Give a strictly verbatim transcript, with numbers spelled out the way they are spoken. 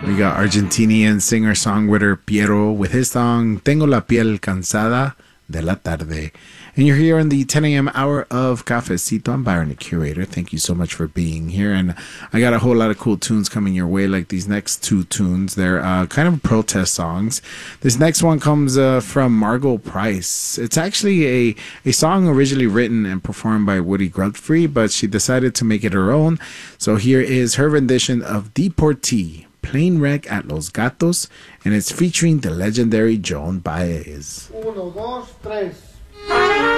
We got Argentinian singer-songwriter Piero with his song Tengo la piel cansada de la tarde. And you're here in the ten a.m. hour of Cafecito. I'm Byron, the curator. Thank you so much for being here. And I got a whole lot of cool tunes coming your way, like these next two tunes. They're uh, kind of protest songs. This next one comes uh, from Margot Price. It's actually a, a song originally written and performed by Woody Guthrie, but she decided to make it her own. So here is her rendition of Deportee, Plane Wreck at Los Gatos, and it's featuring the legendary Joan Baez. Uno, dos, tres.